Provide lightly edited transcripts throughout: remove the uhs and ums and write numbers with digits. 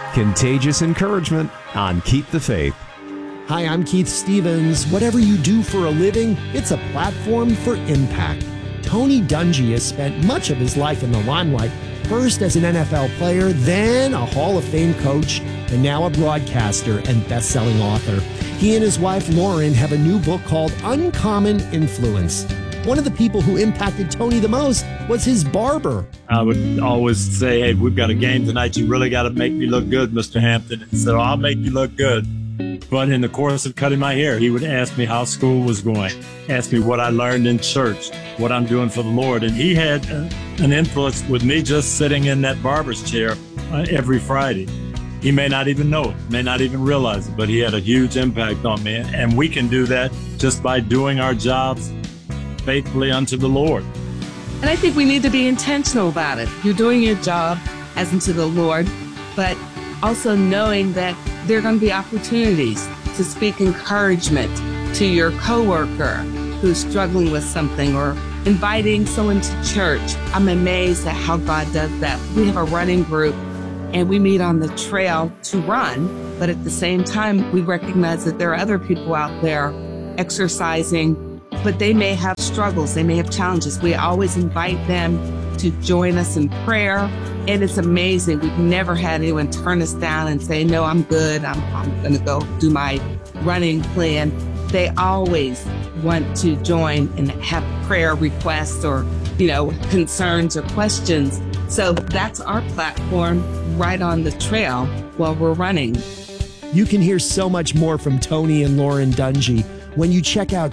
Contagious encouragement on Keep the Faith. Hi, I'm Keith Stevens. Whatever you do for a living, it's a platform for impact. Tony Dungy has spent much of his life in the limelight, first as an NFL player, then a Hall of Fame coach, and now a broadcaster and best-selling author. He and his wife, Lauren, have a new book called Uncommon Influence. One of the people who impacted Tony the most was his barber. I would always say, hey, we've got a game tonight. You really got to make me look good, Mr. Hampton. And so I'll make you look good. But in the course of cutting my hair, he would ask me how school was going, ask me what I learned in church, what I'm doing for the Lord. And he had an influence with me just sitting in that barber's chair every Friday. He may not even know it, may not even realize it, but he had a huge impact on me. And we can do that just by doing our jobs faithfully unto the Lord. And I think we need to be intentional about it. You're doing your job as unto the Lord, but also knowing that there are going to be opportunities to speak encouragement to your coworker who's struggling with something, or inviting someone to church. I'm amazed at how God does that. We have a running group and we meet on the trail to run, but at the same time, we recognize that there are other people out there exercising, but they may have struggles, they may have challenges. We always invite them to join us in prayer. And it's amazing. We've never had anyone turn us down and say, no, I'm good. I'm going to go do my running plan. They always want to join and have prayer requests or, concerns or questions. So that's our platform right on the trail while we're running. You can hear so much more from Tony and Lauren Dungy when you check out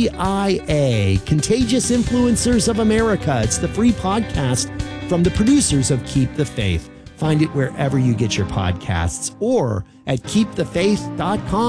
CIA, Contagious Influencers of America. It's the free podcast from the producers of Keep the Faith. Find it wherever you get your podcasts or at keepthefaith.com.